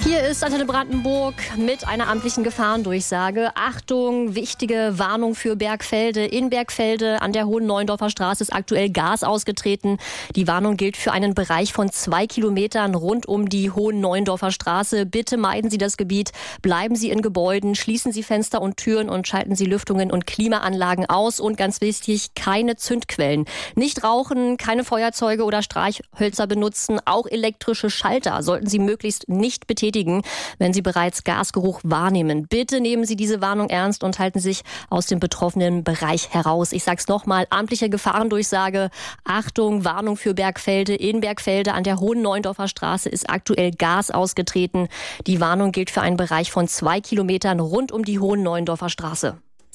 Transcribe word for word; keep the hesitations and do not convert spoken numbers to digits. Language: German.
Hier ist Antenne Brandenburg mit einer amtlichen Gefahrendurchsage. Achtung, wichtige Warnung für Bergfelde. In Bergfelde an der Hohen-Neuendorfer Straße ist aktuell Gas ausgetreten. Die Warnung gilt für einen Bereich von zwei Kilometern rund um die Hohen-Neuendorfer Straße. Bitte meiden Sie das Gebiet, bleiben Sie in Gebäuden, schließen Sie Fenster und Türen und schalten Sie Lüftungen und Klimaanlagen aus. Und ganz wichtig, keine Zündquellen. Nicht rauchen, keine Feuerzeuge oder Streichhölzer benutzen. Auch elektrische Schalter sollten Sie möglichst nicht betätigen, wenn Sie bereits Gasgeruch wahrnehmen. Bitte nehmen Sie diese Warnung ernst und halten sich aus dem betroffenen Bereich heraus. Ich sage es nochmal, amtliche Gefahrendurchsage. Achtung, Warnung für Bergfelde. In Bergfelde an der Hohen-Neuendorfer Straße ist aktuell Gas ausgetreten. Die Warnung gilt für einen Bereich von zwei Kilometern rund um die Hohen-Neuendorfer Straße.